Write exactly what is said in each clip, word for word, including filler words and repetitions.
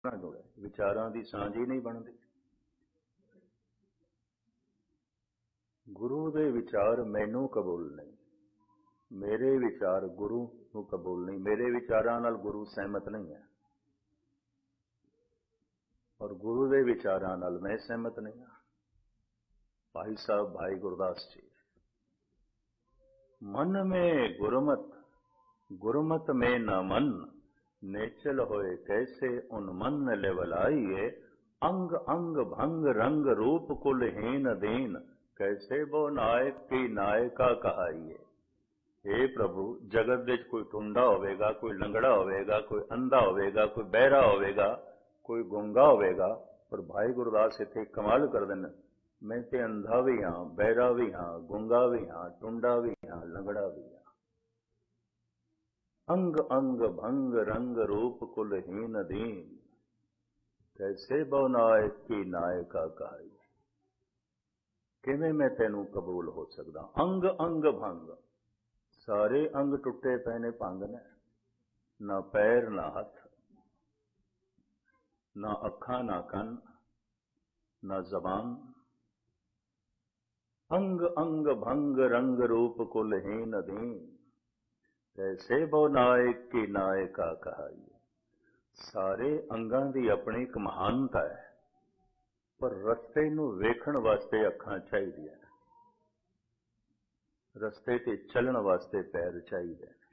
ਨਾ ਜੁੜੇ, ਵਿਚਾਰਾਂ ਦੀ ਸਾਂਝ ਹੀ ਨਹੀਂ ਬਣਦੀ। ਗੁਰੂ ਦੇ ਵਿਚਾਰ ਮੈਨੂੰ ਕਬੂਲ ਨਹੀਂ, ਮੇਰੇ ਵਿਚਾਰ ਗੁਰੂ ਨੂੰ ਕਬੂਲ ਨਹੀਂ, ਮੇਰੇ ਵਿਚਾਰਾਂ ਨਾਲ ਗੁਰੂ ਸਹਿਮਤ ਨਹੀਂ ਹੈ ਔਰ ਗੁਰੂ ਦੇ ਵਿਚਾਰਾਂ ਨਾਲ ਮੈਂ ਸਹਿਮਤ ਨਹੀਂ ਹਾਂ। ਭਾਈ ਸਾਹਿਬ ਭਾਈ ਗੁਰਦਾਸ ਜੀ, ਮਨ में गुरमत गुरमत में न मन, नेचल होए कैसे उन मन लेवलाइए, अंग अंग भंग रंग रूप कुलहीन दीन, कैसे वो नायक की नायका कहाइए। हे प्रभु, जगत विच कोई टुंडा होवेगा, कोई लंगड़ा होवेगा, कोई अंधा होवेगा, कोई बहरा होवेगा, कोई गूंगा होवेगा, पर भाई गुरदास इत्थे कमाल कर देन, मैं ते अंधा भी हाँ, बहरा भी हाँ, गूंगा भी हाँ, टुंडा भी हाँ, लंगड़ा भी हाँ। अंग अंग भंग रंग रूप कुलहीन दीन, कैसे बहु नायक की नायका कहाई। किवें मैं तैनू कबूल हो सकदा। अंग अंग भंग, सारे अंग टुटे पे ने, भंग ने, ना पैर ना हथ, ना अखां ना कन, ना जबान। अंग अंग भंग रंग रूप कुलहीन दीन, कैसे बहु नायक की नायका कहाई। सारे अंगां दी अपनी एक महानता है, पर रस्ते नूं वेखण वास्ते अखां चाहीदियां ने, रस्ते ते चलण वास्ते पैर चाहीदे ने।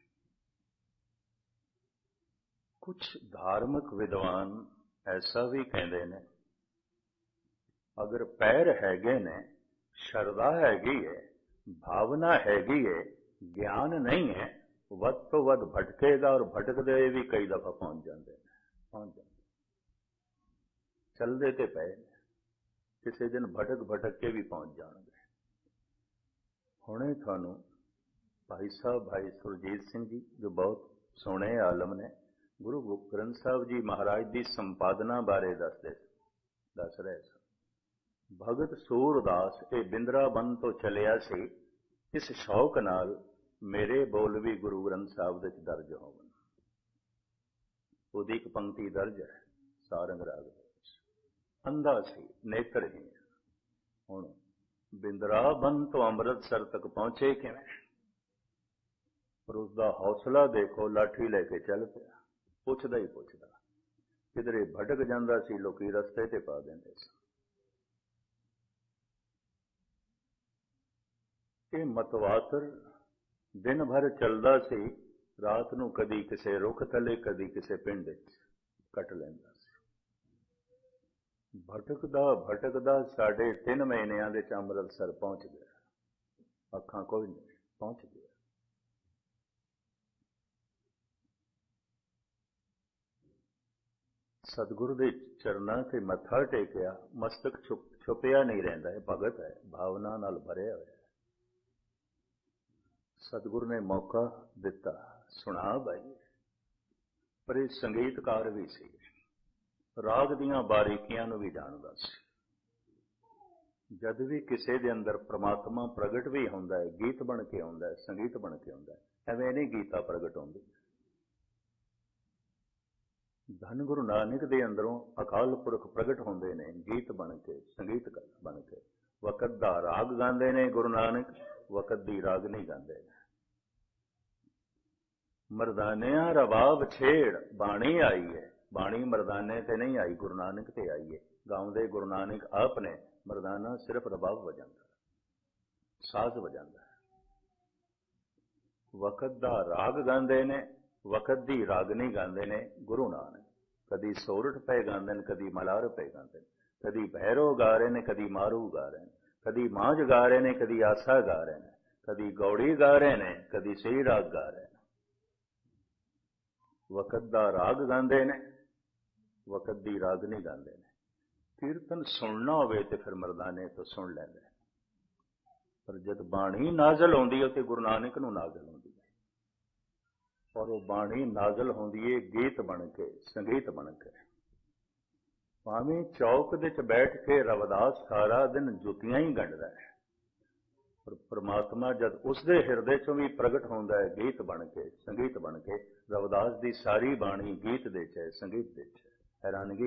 कुछ धार्मिक विद्वान ऐसा भी कहते हैं, अगर पैर हैगे ने, शरदा हैगी है, भावना हैगी है, ज्ञान नहीं है, वध तो वध भटकेगा और भटकदे भी कई दफा पहुंच जाते हैं, पहुंच जाते चलते तो पे किसी दिन भटक भटक के भी पहुंच जाएंगे। हुणे थानू भाई साहब भाई सुरजीत सिंह जी, जो बहुत सोहणे आलम ने, गुरु ग्रंथ साहब जी महाराज की संपादना बारे दसदे दस रहे सन। भगत सूरदास ये बिंद्राबन तो चलिया सी, इस शौक नाल मेरे बोल भी गुरु ग्रंथ साहब दे दर्ज होवन। उहदी एक पंक्ति दर्ज है सारंग राग दे, अंधा सी नेत्रहीन, हुण बिंद्राबन तो अमृतसर तक पहुंचे किवें, पर उसका हौसला देखो, लाठी लेके चल पिया, पुछदा ही पुछदा, किधरे भटक जांदा सी, लोकी रस्ते ते पा देंदे सन। ये मतवातर दिन भर चलदा सी, रात नूं कदी किसे रुख थले, कदी किसे पिंड कट लैंदा सी। भटकदा भटकदा साढ़े तीन महीनों के अमृतसर पहुंच गया, अखां कोई नहीं, पहुंच गया। सतगुरु के चरणों से मत्था टेकिया, मस्तक छुप छुपिया नहीं रहिंदा है, भगत है, भावना नाल भरिया होया। सतगुरु ने मौका दिता, सुना भाई, पर इस संगीतकार भी सी, राग दियां बारीकियां नूं भी जानदा सी। जद भी किसी दे अंदर परमात्मा प्रगट भी हुंदा है, गीत बन के आउंदा है, संगीत बन के आउंदा है, एवें नहीं गीता प्रगट होंदी। धन गुरु नानक दे अंदरों अकाल पुरख प्रगट होंदे ने, गीत बन के, संगीत बन के। वकत दा राग गांदे ने गुरु नानक, वकत दी रागनी गांदे ने। मरदानिया रबाब छेड़ बाणी आई है, बाणी मरदाने ते नहीं आई, गुरु नानक ते आई है। गाउंदे गुरु नानक आप ने, मरदाना सिर्फ रबाब वजांदा, साज वजांदा है। वकत दा राग गांदे ने, वकत दी रागनी गांदे ने गुरु नानक। कदी सोरठ पे गांदे ने, कदी मलार पे गांदे ने, कदी भैरो गा रहे ने, कदी मारू गा रहे ने, कदी मांझ गा रहे ने, कदी आसा गा रहे ने, कदी गौड़ी गा रहे ने, कदी सही राग गा रहे ने। वकत दा राग गांदे ने, वकत दी रागनी गांदे ने। कीर्तन सुनना होवे ते फिर मरदाने तो सुन लैंदे, पर जद बाणी नाजल होंदी है तो गुरु नानक नूं नाजल होंदी है, और वो बाणी नाजल होंदी है गीत बन के, संगीत बन के। भावें चौक दे च बैठ के रविदास सारा दिन जुतियां ही गंढदा है, पर परमात्मा जद उसदे हिरदे चों भी प्रगट होंदा है, गीत बन के, संगीत बन के। रविदास दी सारी बाणी गीत दे च है, संगीत दे च है। हैरानगी